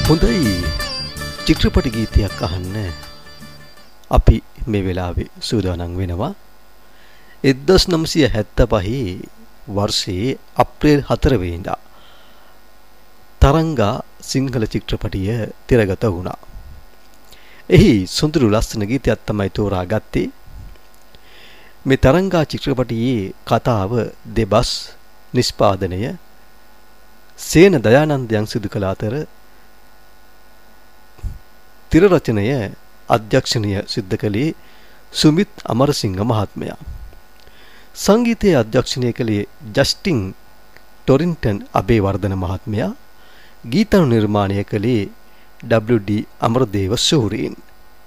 හොඳයි චිත්‍රපට ගීතයක් අහන්න අපි මේ වෙලාවේ සූදානම් වෙනවා 1975 වර්ෂයේ අප්‍රේල් 4 වෙනිදා තරංගා සිංහල චිත්‍රපටිය තිරගත වුණා. එහි සොඳුරු ලස්සන ගීතයක් තමයි තෝරාගත්තේ. මේ තරංගා චිත්‍රපටියේ කතාව දෙබස් නිෂ්පාදනය සේන දයානන්දයන් සිදු කළ අතර තිර රචනය අධ්‍යක්ෂණය සිද්ධ කළේ සුමිත් අමරසිංහ මහත්මයා. සංගීතයේ අධ්‍යක්ෂණය කළේ ජස්ටින් ටොරින්ටන් අබේවර්ධන මහත්මයා. ගීතානු නිර්මාණය කළේ WD අමරදේව සූරීන්.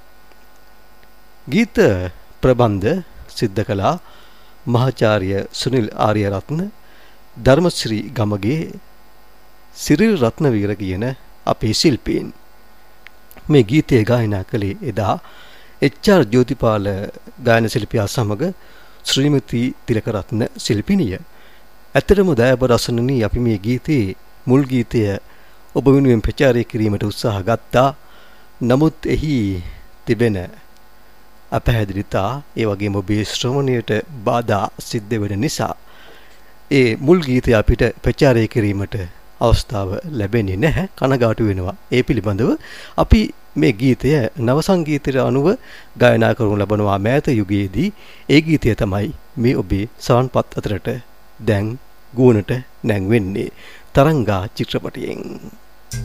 ගීත ප්‍රබන්ධ සිද්ධ කළා මහාචාර්ය සුනිල් ආරියරත්න, ධර්මශ්‍රී ගමගේ, සිරිල් රත්නවීර කියන අපේ ශිල්පීන්. මේ ගීතය ගායනා කළේ එදා HR ජෝතිපාල ගායන ශිල්පියා සමග ශ්‍රීමති තිලකරත්න ශිල්පිනිය. ඇත්තටම දයාබර රසණනි අපි මේ ගීතයේ මුල් ගීතය ඔබ වෙනුවෙන් ප්‍රචාරය කිරීමට උත්සාහ ගත්තා. නමුත් එහි තිබෙන අපහැදිලිතා ඒ වගේම ඔබේ ශ්‍රවණයට බාධා සිද්ධ වෙන නිසා ඒ මුල් ගීතය අපිට ප්‍රචාරය කිරීමට අවස්ථාව ලැබෙන්නේ නැහැ. කනගාටු වෙනවා. ඒ පිළිබඳව අපි මේ ගීතය නව සංගීතයට අනුව ගායනා කරනු ලබනවා මෑත යුගයේදී. ඒ ගීතය තමයි මේ ඔබේ සවන්පත් අතරට දැන් ගුණට නැංවෙන්නේ තරංගා චිත්‍රපටයෙන්.